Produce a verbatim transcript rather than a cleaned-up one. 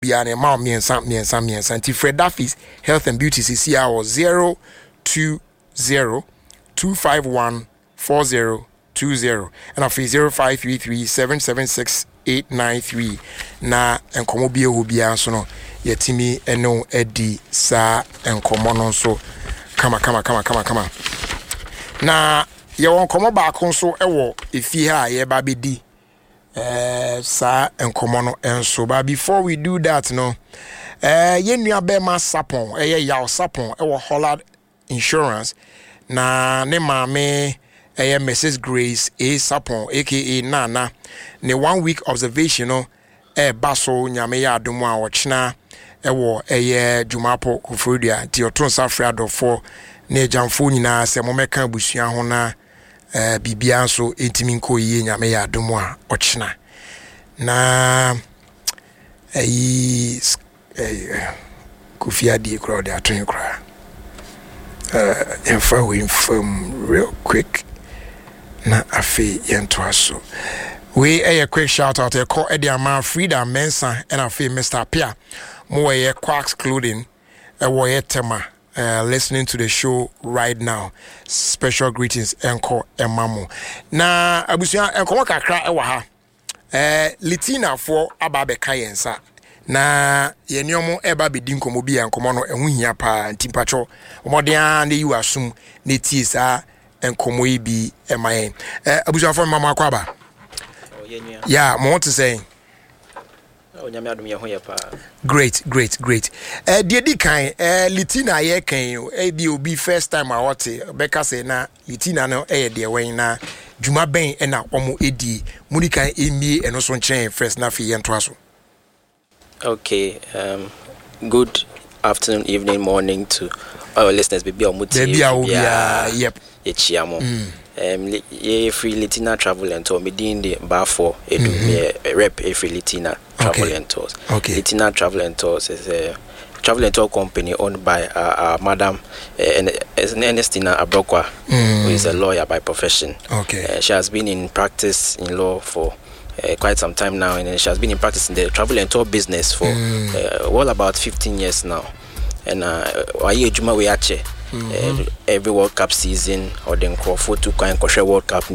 Biane Mom me and Sam me and Sam me and Santi Fred Duffy's Health and Beauty C C R zero two zero two five one four zero two zero and after zero five three three seven seven six eight nine three na enkomo bia hobia so no yetimi eno edi sa enkomo no so kama kama kama kama kama na ye won komo ba ko so ewo efi ha ye ba bedi eh sa enkomo no enso ba before we do that no eh ye nua be ma sapon eh ye yaw sapon ewo Hollard Insurance na ne maame eh Missus Grace A Sapon aka Nana ne one week observation no eh baso nyame ya adomu a wochena ewo eh Jumapo Kufrudia ti oton safra dofo ne jamfo nyina se momeka busua ho na eh bibia so entimi nko yie nyame ya adomu a ochena na eh eh kufia di crowd aton kra uh if we inform real quick na afi yento aso we a quick shout out e call Ediama Frida Mensa and afi Mister Pia mo ye Quacks Clothing e wo ye tema uh, listening to the show right now. Special greetings enko emamo na abusia enko kakra e wa ha eh litina for ababe kayensa na yeniomo eba bedi nkomo bia nkomo no ehu hia pa ntimpacho omoden na yiwa sum na tie sa enkomo yi bi emayen eh abusia for mama akwaba yeah mo want to say great great great eh die di kan eh litina ye kan eh bi obi first time a wote beka say na litina no eh de wen na juma ben e na omo edi munikan emie eno so nchen first na fi yento aso. Okay, um good afternoon, evening, morning to our listeners. Baby omuti yeah yep echiamo um ye free Litina Travel and Tour medin de bar for edu me rep a free Litina Travel okay. and Tours. Okay. Litina Travel and Tours is a travel and tour company owned by uh, uh madam uh, Ernestina Abrokwa, mm. who is a lawyer by profession. Okay. Uh, she has been in practice in law for Uh, quite some time now, and she has been in practice in the travel and tour business for mm. uh, well about fifteen years now. And uh, Juma we ache every World Cup season or then Crawford to World Cup